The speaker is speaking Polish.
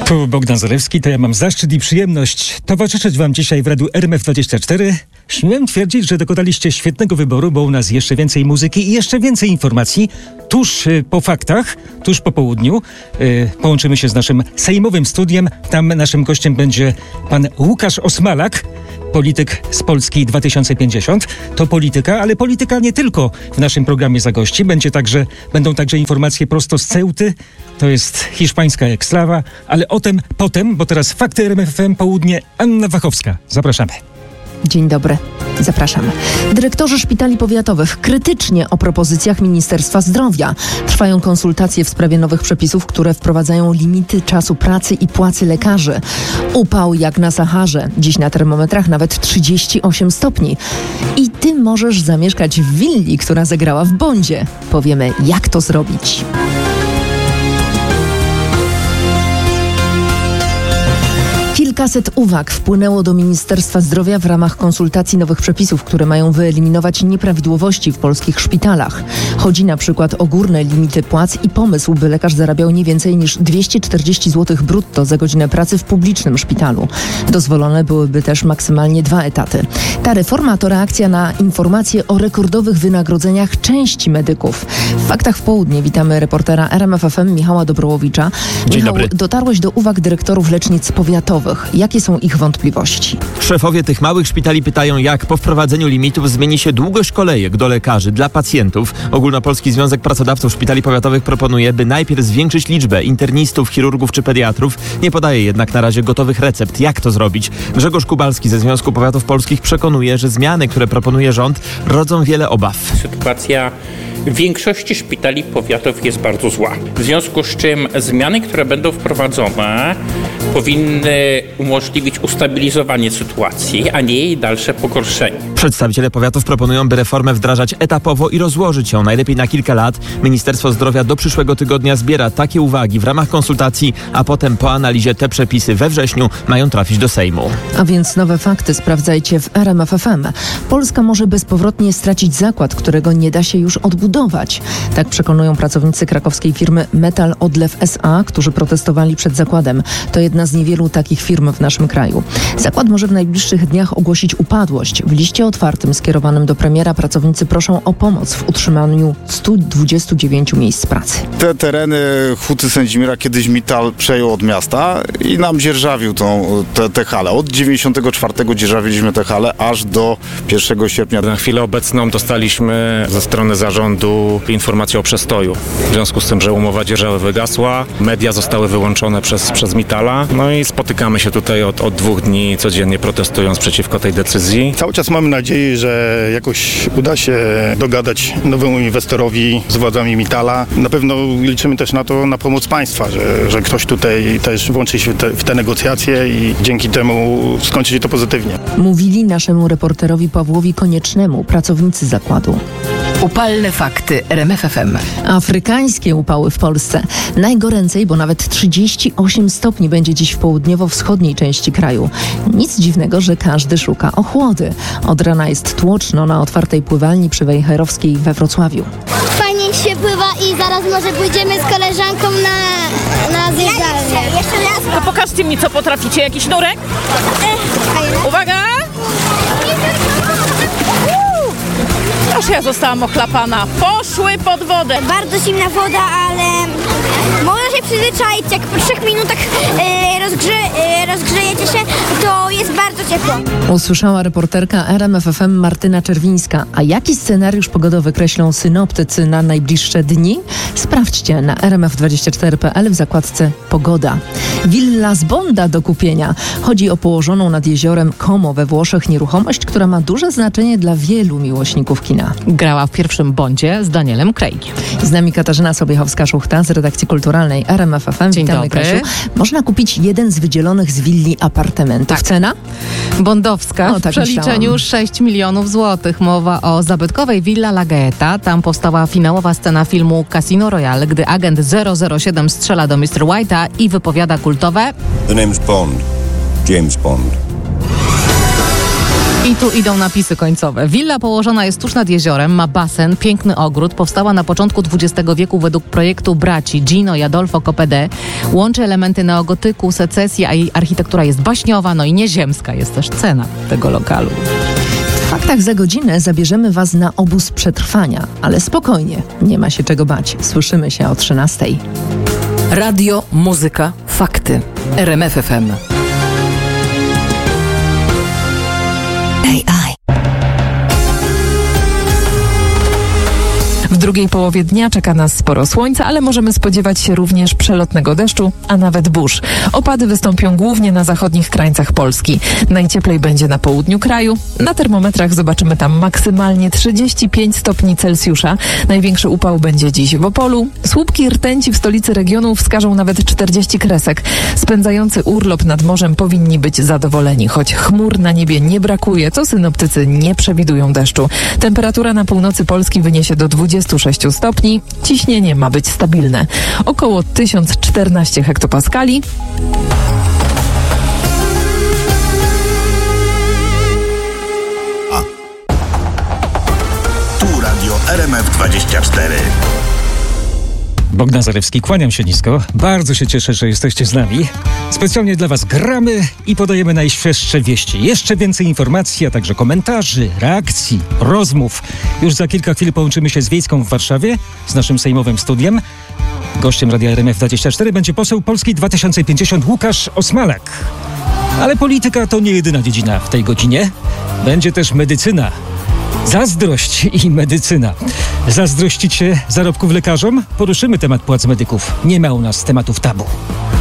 Tu Bogdan Zalewski, to ja mam zaszczyt i przyjemność towarzyszyć wam dzisiaj w Radiu RMF24. Śmiem twierdzić, że dokonaliście świetnego wyboru, bo u nas jeszcze więcej muzyki i jeszcze więcej informacji. Tuż po faktach, tuż po południu połączymy się z naszym sejmowym studiem. Tam naszym gościem będzie pan Łukasz Osmalak, polityk z Polski 2050. To polityka, ale polityka nie tylko w naszym programie zagości. Będą także informacje prosto z Ceuty. To jest hiszpańska Ekslawa, ale o tym potem, bo teraz fakty RMF FM Południe. Anna Wachowska. Zapraszamy. Dzień dobry. Zapraszamy. Dyrektorzy szpitali powiatowych krytycznie o propozycjach Ministerstwa Zdrowia. Trwają konsultacje w sprawie nowych przepisów, które wprowadzają limity czasu pracy i płacy lekarzy. Upał jak na Saharze. Dziś na termometrach nawet 38 stopni. I ty możesz zamieszkać w willi, która zagrała w Bondzie. Powiemy, jak to zrobić. Kilkaset uwag wpłynęło do Ministerstwa Zdrowia w ramach konsultacji nowych przepisów, które mają wyeliminować nieprawidłowości w polskich szpitalach. Chodzi na przykład o górne limity płac i pomysł, by lekarz zarabiał nie więcej niż 240 zł brutto za godzinę pracy w publicznym szpitalu. Dozwolone byłyby też maksymalnie 2 etaty. Ta reforma to reakcja na informacje o rekordowych wynagrodzeniach części medyków. W Faktach w Południe witamy reportera RMF FM Michała Dobrołowicza. Dzień Michał, dobry. dotarłeś do uwag dyrektorów lecznic powiatowych. Jakie są ich wątpliwości? Szefowie tych małych szpitali pytają, jak po wprowadzeniu limitów zmieni się długość kolejek do lekarzy dla pacjentów. Ogólnopolski Związek Pracodawców Szpitali Powiatowych proponuje, by najpierw zwiększyć liczbę internistów, chirurgów czy pediatrów. Nie podaje jednak na razie gotowych recept, jak to zrobić. Grzegorz Kubalski ze Związku Powiatów Polskich przekonuje, że zmiany, które proponuje rząd, rodzą wiele obaw. Sytuacja w większości szpitali powiatów jest bardzo zła. W związku z czym zmiany, które będą wprowadzone, powinny umożliwić ustabilizowanie sytuacji, a nie jej dalsze pogorszenie. Przedstawiciele powiatów proponują, by reformę wdrażać etapowo i rozłożyć ją najlepiej na kilka lat. Ministerstwo Zdrowia do przyszłego tygodnia zbiera takie uwagi w ramach konsultacji, a potem po analizie te przepisy we wrześniu mają trafić do Sejmu. A więc nowe fakty sprawdzajcie w RMF FM. Polska może bezpowrotnie stracić zakład, którego nie da się już odbudować. Tak przekonują pracownicy krakowskiej firmy Metal Odlew SA, którzy protestowali przed zakładem. To jedna z niewielu takich firm w naszym kraju. Zakład może w najbliższych dniach ogłosić upadłość. W liście otwartym skierowanym do premiera pracownicy proszą o pomoc w utrzymaniu 129 miejsc pracy. Te tereny Huty Sędzimira kiedyś Metal przejął od miasta i nam dzierżawił te hale. Od 94 dzierżawiliśmy te hale aż do 1 sierpnia. Na chwilę obecną dostaliśmy ze strony zarządu informację o przestoju. W związku z tym, że umowa dzierżawy wygasła, media zostały wyłączone przez Metala. No i spotykamy się tutaj od 2 dni codziennie, protestując przeciwko tej decyzji. Cały czas mamy nadzieję, że jakoś uda się dogadać nowemu inwestorowi z władzami Metala. Na pewno liczymy też na pomoc państwa, że ktoś tutaj też włączy się w te negocjacje i dzięki temu skończy się to pozytywnie. Mówili naszemu reporterowi Pawłowi Koniecznemu pracownicy zakładu. Upalne fakty RMF FM. Afrykańskie upały w Polsce. Najgoręcej, bo nawet 38 stopni będzie dziś w południowo-wschodniej części kraju. Nic dziwnego, że każdy szuka ochłody. Od rana jest tłoczno na otwartej pływalni przy Wejherowskiej we Wrocławiu. Fajnie się pływa i zaraz może pójdziemy z koleżanką na zjeżdżalnię. Jeszcze raz. To pokażcie mi, co potraficie. Jakiś nurek? Uwaga! Aż ja zostałam ochlapana. Poszły pod wodę. Bardzo zimna woda, ale można się przyzwyczaić. Jak po 3 minutach rozgrzejecie się, to jest bardzo ciepło. Usłyszała reporterka RMF FM Martyna Czerwińska. A jaki scenariusz pogodowy kreślą synoptycy na najbliższe dni? Sprawdźcie na rmf24.pl w zakładce Pogoda. Willa z Bonda do kupienia. Chodzi o położoną nad jeziorem Como we Włoszech nieruchomość, która ma duże znaczenie dla wielu miłośników kina. Grała w pierwszym Bondzie z Danielem Craigiem. Z nami Katarzyna Sobiechowska-Szuchta z redakcji kulturalnej RMF FM. Dzień Witamy, dobry. Kasiu. Można kupić jeden z wydzielonych z willi apartamentów. Tak. Cena? Bondowska O, tak w przeliczeniu myślałam. 6 milionów złotych. Mowa o zabytkowej Villa La Gaeta. Tam powstała finałowa scena filmu Casino Royale, gdy agent 007 strzela do Mr. White'a i wypowiada kultowe: The name's Bond. James Bond. I tu idą napisy końcowe. Willa położona jest tuż nad jeziorem, ma basen, piękny ogród. Powstała na początku XX wieku według projektu braci Gino i Adolfo Copede. Łączy elementy neogotyku, secesji, a jej architektura jest baśniowa, no i nieziemska jest też cena tego lokalu. W faktach za godzinę zabierzemy Was na obóz przetrwania. Ale spokojnie, nie ma się czego bać. Słyszymy się o 13:00. Radio, muzyka, fakty. RMF FM. W drugiej połowie dnia czeka nas sporo słońca, ale możemy spodziewać się również przelotnego deszczu, a nawet burz. Opady wystąpią głównie na zachodnich krańcach Polski. Najcieplej będzie na południu kraju. Na termometrach zobaczymy tam maksymalnie 35 stopni Celsjusza. Największy upał będzie dziś w Opolu. Słupki rtęci w stolicy regionu wskażą nawet 40 kresek. Spędzający urlop nad morzem powinni być zadowoleni. Choć chmur na niebie nie brakuje, to synoptycy nie przewidują deszczu. Temperatura na północy Polski wyniesie do 26 stopni. Ciśnienie ma być stabilne. Około 1014 hektopaskali. Tu Radio RMF24. Bogdan Zarewski, kłaniam się nisko. Bardzo się cieszę, że jesteście z nami. Specjalnie dla Was gramy i podajemy najświeższe wieści. Jeszcze więcej informacji, a także komentarzy, reakcji, rozmów. Już za kilka chwil połączymy się z Wiejską w Warszawie, z naszym sejmowym studiem. Gościem Radia RMF24 będzie poseł Polski 2050 Łukasz Osmalak. Ale polityka to nie jedyna dziedzina w tej godzinie. Będzie też medycyna. Zazdrość i medycyna. Zazdrościcie zarobków lekarzom? Poruszymy temat płac medyków. Nie ma u nas tematów tabu.